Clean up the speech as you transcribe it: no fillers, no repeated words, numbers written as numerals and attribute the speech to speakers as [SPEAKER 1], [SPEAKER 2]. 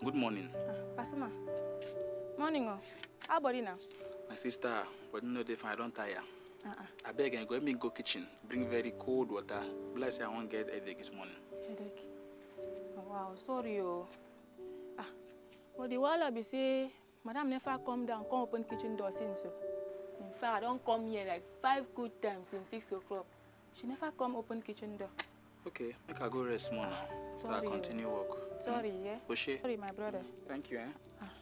[SPEAKER 1] Good morning.
[SPEAKER 2] Pasuma. Morning, oh. How about you now?
[SPEAKER 1] My sister, but no different. I don't tire. I beg and go let me go kitchen. Bring very cold water. Bless you, I won't get headache this morning.
[SPEAKER 2] Headache? Oh, wow, sorry, oh. But the while I be say, Madam never come down, come open kitchen door since so. In fact, I don't come here like 5 good times since 6 o'clock. She never come open kitchen door.
[SPEAKER 1] Okay, make I go rest more now. So I continue work.
[SPEAKER 2] Sorry, yeah?
[SPEAKER 1] Oshe.
[SPEAKER 2] Sorry, my brother.
[SPEAKER 1] Thank you, eh?